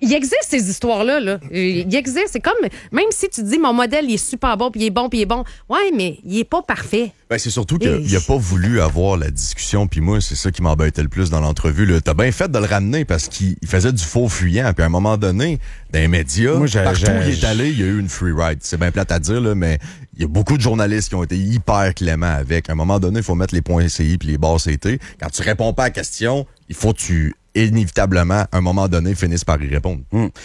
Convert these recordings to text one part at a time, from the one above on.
il existe ces histoires-là. Là. Il existe. C'est comme, même si tu dis, mon modèle, il est super bon, puis il est bon, puis il est bon. Ouais, mais il est pas parfait. Ben, c'est surtout qu'il n'a pas voulu avoir la discussion, puis moi, c'est ça qui m'embêtait le plus dans l'entrevue. Là. T'as bien fait de le ramener parce qu'il faisait du faux fuyant, puis à un moment donné, dans les médias, partout où il est allé, il y a eu une free ride. C'est bien plate à dire, là, mais il y a beaucoup de journalistes qui ont été hyper cléments avec. À un moment donné, il faut mettre les points CI puis les barres CT. Quand tu réponds pas à la question, il faut que tu, inévitablement, à un moment donné, finisses par y répondre.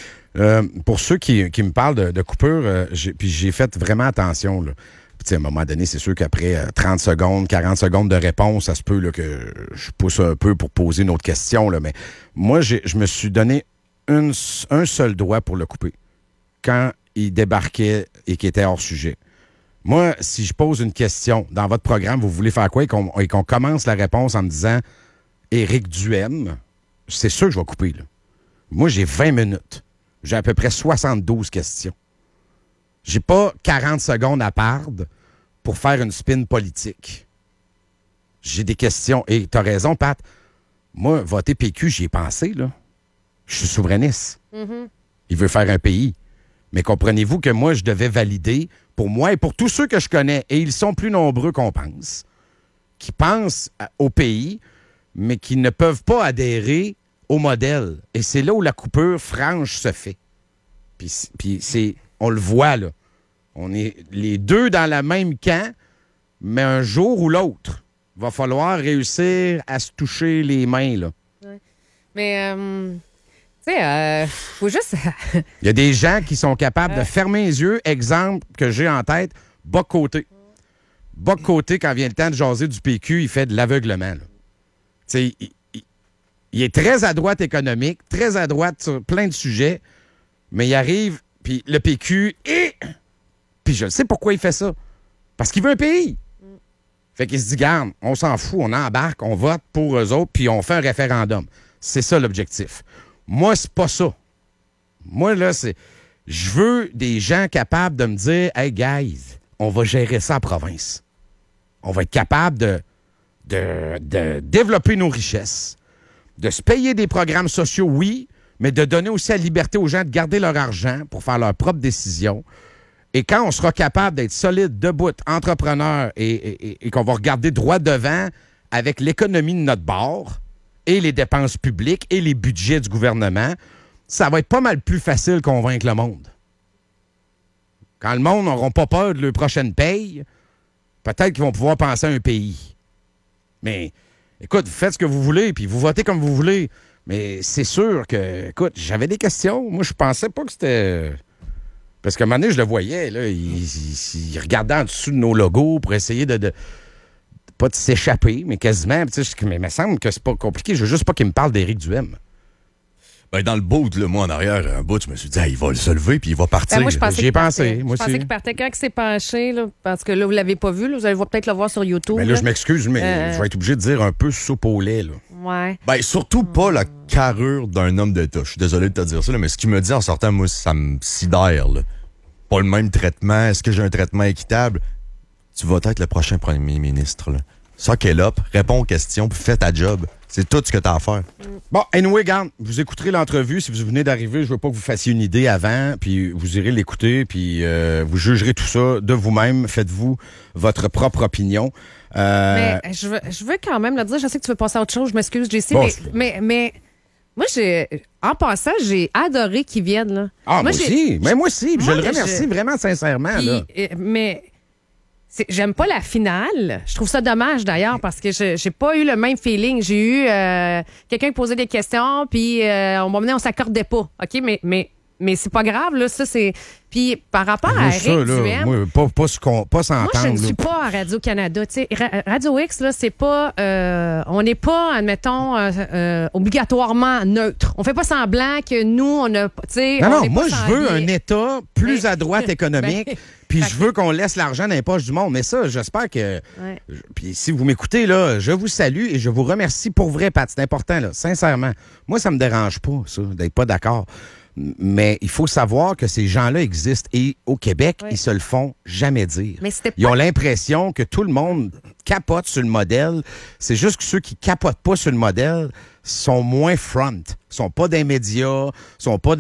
Pour ceux qui me parlent de coupure, j'ai fait vraiment attention, là. Puis, à un moment donné, c'est sûr qu'après 30 secondes, 40 secondes de réponse, ça se peut là, que je pousse un peu pour poser une autre question. Là, mais moi, je me suis donné un seul doigt pour le couper quand il débarquait et qu'il était hors sujet. Moi, si je pose une question dans votre programme, vous voulez faire quoi et qu'on commence la réponse en me disant « Éric Duhem », c'est sûr que je vais couper. Là. Moi, j'ai 20 minutes. J'ai à peu près 72 questions. J'ai pas 40 secondes à perdre pour faire une spin politique. J'ai des questions. Et t'as raison, Pat. Moi, voter PQ, j'y ai pensé, là. Je suis souverainiste. Mm-hmm. Il veut faire un pays. Mais comprenez-vous que moi, je devais valider pour moi et pour tous ceux que je connais, et ils sont plus nombreux qu'on pense, qui pensent au pays, mais qui ne peuvent pas adhérer au modèle. Et c'est là où la coupure franche se fait. Puis c'est... On le voit, là. On est les deux dans le même camp, mais un jour ou l'autre, il va falloir réussir à se toucher les mains, là. Ouais. Mais, tu sais, faut juste... Il y a des gens qui sont capables de fermer les yeux. Exemple que j'ai en tête, Bock-Côté. Bock-Côté, quand vient le temps de jaser du PQ, il fait de l'aveuglement, là. Tu sais, il est très à droite économique, très à droite sur plein de sujets, mais il arrive... Puis le PQ, puis je sais pourquoi il fait ça. Parce qu'il veut un pays. Fait qu'il se dit, garde, on s'en fout, on embarque, on vote pour eux autres, puis on fait un référendum. C'est ça l'objectif. Moi, c'est pas ça. Moi, là, c'est... Je veux des gens capables de me dire, hey, guys, on va gérer ça en province. On va être capable de développer nos richesses, de se payer des programmes sociaux, oui, mais de donner aussi la liberté aux gens de garder leur argent pour faire leurs propres décisions. Et quand on sera capable d'être solide, debout, entrepreneur et qu'on va regarder droit devant avec l'économie de notre bord et les dépenses publiques et les budgets du gouvernement, ça va être pas mal plus facile de convaincre le monde. Quand le monde n'aura pas peur de leur prochaine paye, peut-être qu'ils vont pouvoir penser à un pays. Mais, écoute, vous faites ce que vous voulez, puis vous votez comme vous voulez. Mais c'est sûr que, écoute, j'avais des questions. Moi, je pensais pas que c'était... Parce qu'à un moment donné, je le voyais, là, il regardait en dessous de nos logos pour essayer de pas de s'échapper, mais quasiment. Mais il me semble que c'est pas compliqué. Je veux juste pas qu'il me parle d'Éric Duhem. Ben, dans le bout, là, moi, en arrière, un bout, je me suis dit, il va se lever puis il va partir. Ben, moi, je pensais J'y ai pensé. Je pensais qu'il partait quand il s'est penché, là, parce que là, vous l'avez pas vu. Là, vous allez peut-être le voir sur YouTube. Mais là, je m'excuse, mais je vais être obligé de dire un peu soupe au lait, là. Ouais. Ben, surtout pas la carrure d'un homme d'État. Je suis désolé de te dire ça, là, mais ce qu'il me dit en sortant, moi, ça me sidère, là. Pas le même traitement. Est-ce que j'ai un traitement équitable? Tu vas être le prochain premier ministre, là. Suck it up, réponds aux questions, puis fais ta job. C'est tout ce que t'as à faire. Bon, anyway, garde, vous écouterez l'entrevue. Si vous venez d'arriver, je veux pas que vous fassiez une idée avant, puis vous irez l'écouter, puis vous jugerez tout ça de vous-même. Faites-vous votre propre opinion. Mais je veux quand même le dire. Je sais que tu veux passer à autre chose. Je m'excuse, JC, bon, mais moi, en passant, j'ai adoré qu'ils viennent, là. Ah, moi aussi. Mais moi aussi. Je le remercie vraiment sincèrement, puis, là. Mais... J'aime pas la finale. Je trouve ça dommage, d'ailleurs, parce que j'ai pas eu le même feeling. J'ai eu quelqu'un qui posait des questions, puis on m'a mené, on s'accordait pas. OK? Mais c'est pas grave, là. Ça, c'est... Puis par rapport à Éric Duhem... Moi, pas s'entendre. Moi, je ne suis pas à Radio-Canada. Tu sais, Radio X, là, c'est pas... on n'est pas, admettons, obligatoirement neutre. On fait pas semblant que nous, on a... Non, moi, je veux un État plus à droite économique, puis je veux qu'on laisse l'argent dans les poches du monde. Mais ça, j'espère que... Ouais. Puis si vous m'écoutez, là, je vous salue et je vous remercie pour vrai, Pat. C'est important, là, sincèrement. Moi, ça me dérange pas, ça, d'être pas d'accord. Mais il faut savoir que ces gens-là existent. Et au Québec, ils se le font jamais dire. Mais ils ont l'impression que tout le monde capote sur le modèle. C'est juste que ceux qui capotent pas sur le modèle sont moins front. Sont pas des médias, sont pas